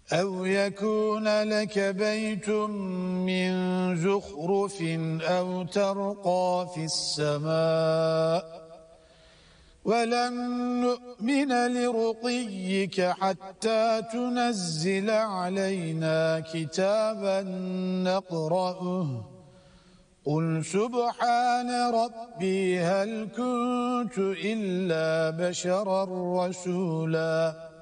أو يكون لك بيت من زخرف أو ترقى في السماء ولن نؤمن لرقيك حتى تنزل علينا كتابا نقرأه قل سبحان ربي هل كنت إلا بشرا رسولا